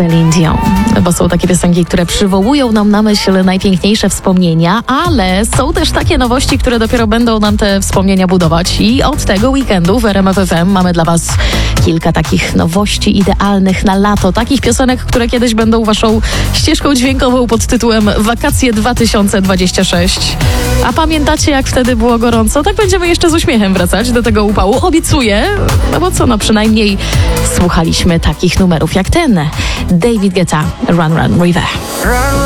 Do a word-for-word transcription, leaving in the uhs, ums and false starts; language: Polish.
Celine Dion. Bo są takie piosenki, które przywołują nam na myśl najpiękniejsze wspomnienia, ale są też takie nowości, które dopiero będą nam te wspomnienia budować. I od tego weekendu w R M F F M mamy dla Was kilka takich nowości idealnych na lato. Takich piosenek, które kiedyś będą Waszą ścieżką dźwiękową pod tytułem Wakacje dwa tysiące dwadzieścia sześć. A pamiętacie, jak wtedy było gorąco? Tak będziemy jeszcze z uśmiechem wracać do tego upału. Obiecuję, no bo co, no przynajmniej słuchaliśmy takich numerów jak ten. David Guetta, Run Run River.